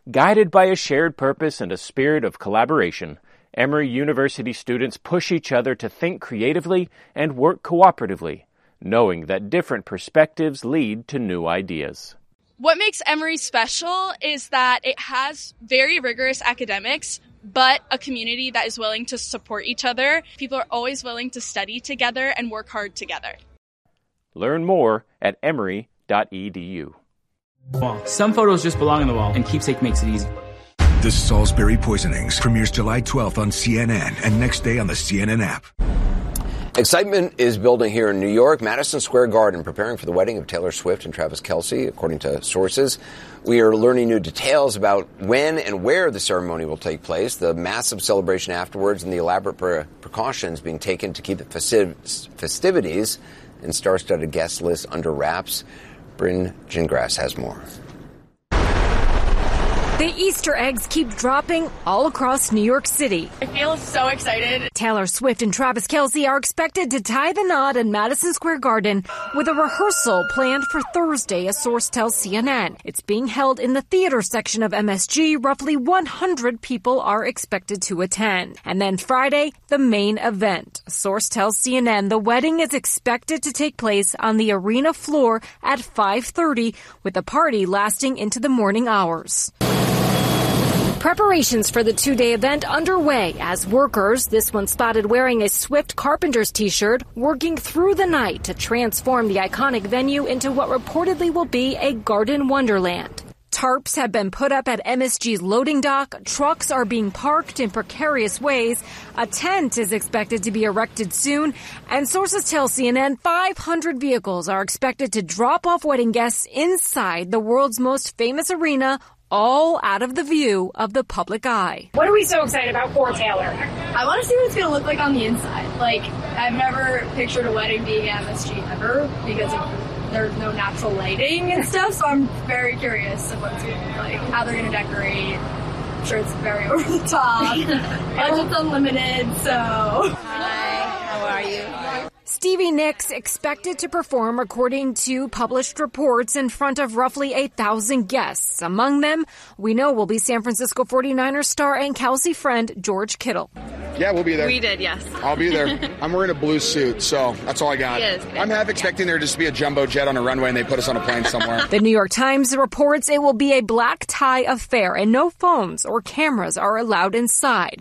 Guided by a shared purpose and a spirit of collaboration, Emory University students push each other to think creatively and work cooperatively, knowing that different perspectives lead to new ideas. What makes Emory special is that it has very rigorous academics, but a community that is willing to support each other. People are always willing to study together and work hard together. Learn more at emory.edu. Some photos just belong on the wall, and Keepsake makes it easy. The Salisbury Poisonings premieres July 12th on CNN and next day on the CNN app. Excitement is building here in New York. Madison Square Garden preparing for the wedding of Taylor Swift and Travis Kelce, according to sources. We are learning new details about when and where the ceremony will take place, the massive celebration afterwards, and the elaborate precautions being taken to keep the festivities and star-studded guest list under wraps. Bryn Gingras has more. The Easter eggs keep dropping all across New York City. I feel so excited. Taylor Swift and Travis Kelce are expected to tie the knot in Madison Square Garden with a rehearsal planned for Thursday, a source tells CNN. It's being held in the theater section of MSG. Roughly 100 people are expected to attend. And then Friday, the main event. A source tells CNN the wedding is expected to take place on the arena floor at 5:30, with the party lasting into the morning hours. Preparations for the two-day event underway as workers, this one spotted wearing a Swift Carpenters t-shirt, working through the night to transform the iconic venue into what reportedly will be a garden wonderland. Tarps have been put up at MSG's loading dock. Trucks are being parked in precarious ways. A tent is expected to be erected soon. And sources tell CNN 500 vehicles are expected to drop off wedding guests inside the world's most famous arena, all out of the view of the public eye. What are we so excited about for Taylor? I want to see what it's going to look like on the inside. Like, I've never pictured a wedding being at MSG ever because there's no natural lighting and stuff, so I'm very curious of what it's going to look like, how they're going to decorate. I'm sure it's very over the top. Budget's unlimited, so... Hi, how are you? Stevie Nicks expected to perform, according to published reports, in front of roughly 8,000 guests. Among them, we know will be San Francisco 49ers star and Kelce friend George Kittle. Yeah, we'll be there. We did, yes. I'll be there. I'm wearing a blue suit, so that's all I got. I'm half expecting there just to be a jumbo jet on a runway and they put us on a plane somewhere. The New York Times reports it will be a black tie affair and no phones or cameras are allowed inside.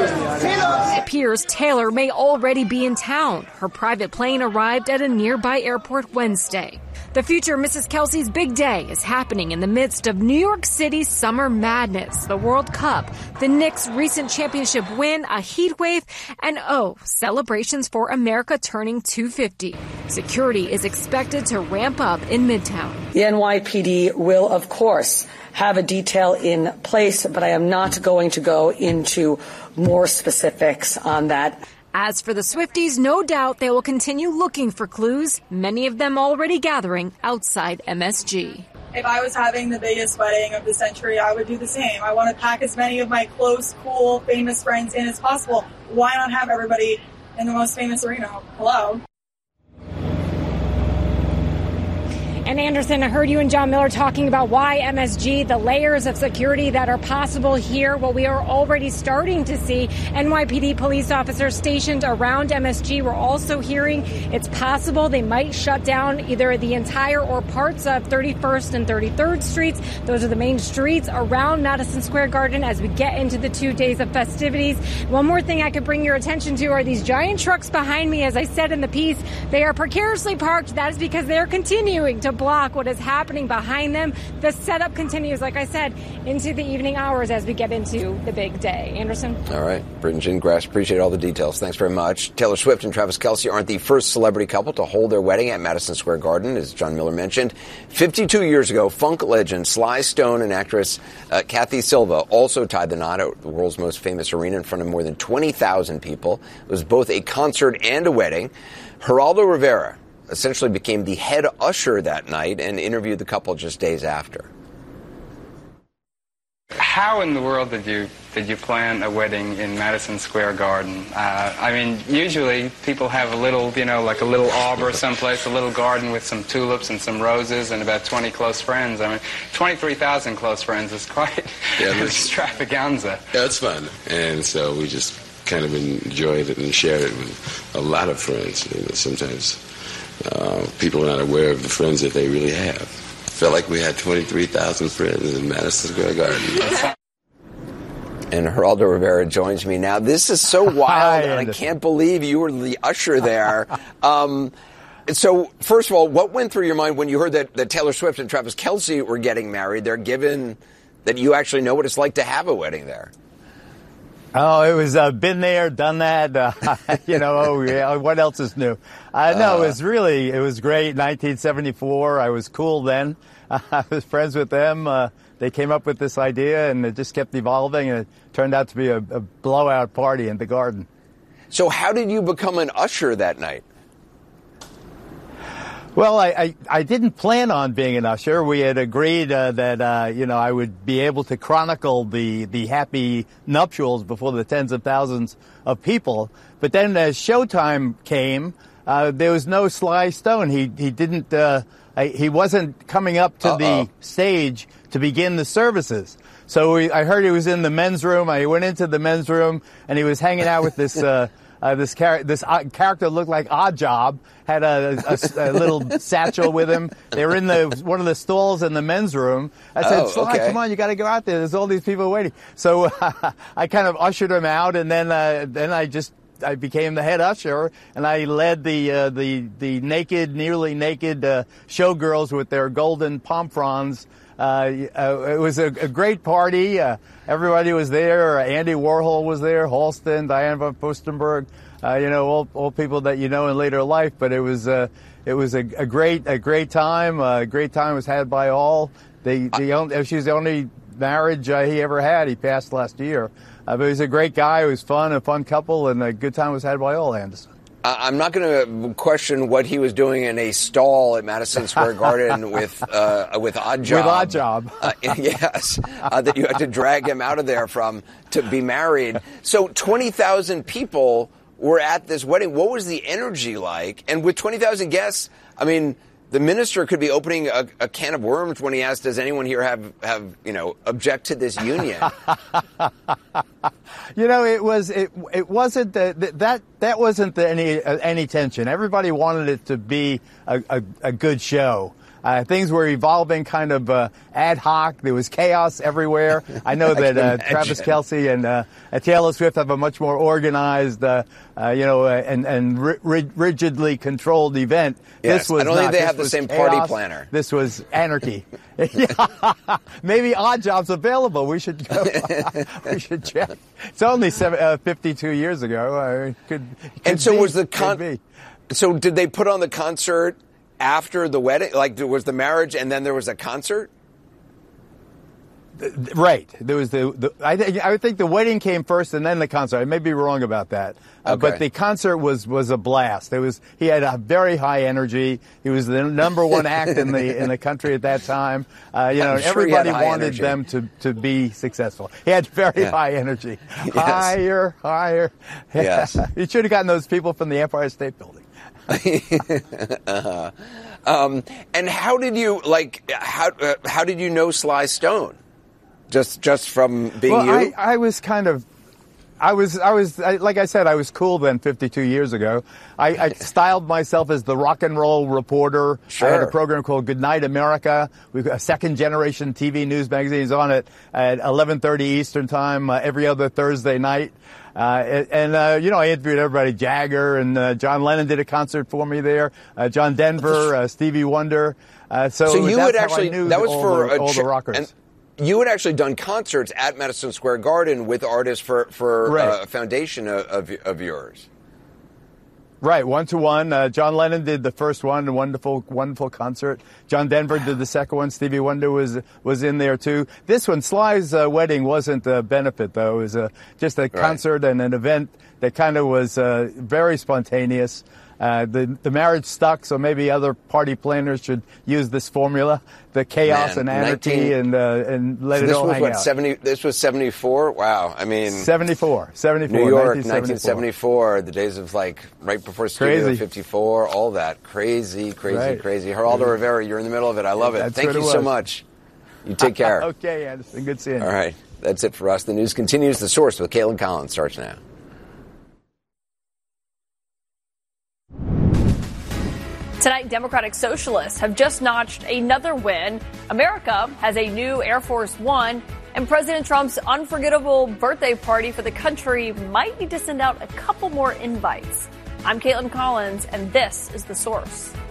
It appears Taylor may already be in town. Her private plane arrived at a nearby airport Wednesday. The future Mrs. Kelce's big day is happening in the midst of New York City's summer madness, the World Cup, the Knicks' recent championship win, a heat wave, and celebrations for America turning 250. Security is expected to ramp up in Midtown. The NYPD will, of course, have a detail in place, but I am not going to go into more specifics on that. As for the Swifties, no doubt they will continue looking for clues, many of them already gathering outside MSG. If I was having the biggest wedding of the century, I would do the same. I want to pack as many of my close, cool, famous friends in as possible. Why not have everybody in the most famous arena? Hello? And Anderson, I heard you and John Miller talking about why MSG, the layers of security that are possible here. Well, we are already starting to see NYPD police officers stationed around MSG. We're also hearing it's possible they might shut down either the entire or parts of 31st and 33rd Streets. Those are the main streets around Madison Square Garden as we get into the 2 days of festivities. One more thing I could bring your attention to are these giant trucks behind me. As I said in the piece, they are precariously parked. That is because they're continuing to block what is happening behind them. The setup continues, like I said, into the evening hours as we get into the big day. Anderson? All right. Bryn Gingras, appreciate all the details. Thanks very much. Taylor Swift and Travis Kelce aren't the first celebrity couple to hold their wedding at Madison Square Garden, as John Miller mentioned. 52 years ago, funk legend Sly Stone and actress Kathy Silva also tied the knot at the world's most famous arena in front of more than 20,000 people. It was both a concert and a wedding. Geraldo Rivera essentially became the head usher that night and interviewed the couple just days after. how in the world did you plan a wedding in Madison Square Garden? I mean, usually people have a little, like a little arbor someplace, a little garden with some tulips and some roses and about 20 close friends. I mean, 23,000 close friends is quite an extravaganza. Yeah, it's fun. And so we just kind of enjoyed it and shared it with a lot of friends. Sometimes people are not aware of the friends that they really have. Felt like we had 23,000 friends in Madison Square Garden. And Geraldo Rivera joins me now. This is so wild, and I can't believe you were the usher there. So, first of all, what went through your mind when you heard that Taylor Swift and Travis Kelce were getting married there, given that you actually know what it's like to have a wedding there? Oh, it was been there, done that. What else is new? No, it was great. 1974, I was cool then. I was friends with them. They came up with this idea, and it just kept evolving, and it turned out to be a blowout party in the Garden. So how did you become an usher that night? Well, I didn't plan on being an usher. We had agreed that I would be able to chronicle the happy nuptials before the tens of thousands of people. But then as showtime came, there was no Sly Stone. He wasn't coming up to the stage to begin the services. So I heard he was in the men's room. I went into the men's room, and he was hanging out with this this character looked like Oddjob, had a little satchel with him. They were in one of the stalls in the men's room. I said, Sly, come on, you got to go out there. There's all these people waiting. So I kind of ushered him out, and then I became the head usher, and I led the nearly naked showgirls with their golden pom fronds. It was a great party. Everybody was there. Andy Warhol was there, Halston, Diane von Furstenberg, all people that you know in later life. But it was a great time. A great time was had by all. She was the only marriage he ever had. He passed last year. But he was a great guy. It was fun, a fun couple, and a good time was had by all, Anderson. I'm not going to question what he was doing in a stall at Madison Square Garden with Oddjob. With Oddjob. Yes, that you had to drag him out of there to be married. So 20,000 people were at this wedding. What was the energy like? And with 20,000 guests, I mean, the minister could be opening a can of worms when he asked, "Does anyone here have object to this union?" It wasn't that wasn't any tension. Everybody wanted it to be a good show. Things were evolving kind of ad hoc. There was chaos everywhere. I know that Travis Kelce and Taylor Swift have a much more organized, and rigidly controlled event. Yes, this was I don't think they have the same chaos. party planner. This was anarchy. Maybe Oddjob's available. We should go. We should check. It's only 52 years ago. So did they put on the concert after the wedding? Like, there was the marriage and then there was a concert? Right. There was I think the wedding came first and then the concert. I may be wrong about that. Okay. But the concert was a blast. He had a very high energy. He was the number one act in the country at that time. Everybody wanted them to be successful. He had very high energy. Yes. Higher. Yes. You should have gotten those people from the Empire State Building. And how did you how did you know Sly Stone? Just from being you? I was like I said, I was cool then 52 years ago. I styled myself as the rock and roll reporter. Sure. I had a program called Good Night America. We've got a second generation TV news magazine. It's on at 11:30 Eastern time every other Thursday night. I interviewed everybody. Jagger and John Lennon did a concert for me there. John Denver, Stevie Wonder. So you had actually, that was for all the rockers. And you had actually done concerts at Madison Square Garden with artists for a foundation of yours. Right, 1-to-1. John Lennon did the first one, a wonderful concert. John Denver did the second one. Stevie Wonder was in there too. This one, Sly's wedding, wasn't a benefit though. It was just a concert and an event that kind of was very spontaneous. The marriage stuck, so maybe other party planners should use this formula, the chaos and anarchy, and let it all hang out. This was 74? Wow. I mean... 74. New York, 1974, the days of right before Studio 54, all that. Crazy. Geraldo Rivera, you're in the middle of it. I love it. Thank you so much. You take care. Okay, Anderson. Good seeing you. All right. That's it for us. The news continues. The Source with Kaitlan Collins starts now. Tonight, Democratic Socialists have just notched another win. America has a new Air Force One, and President Trump's unforgettable birthday party for the country might need to send out a couple more invites. I'm Kaitlan Collins, and this is The Source.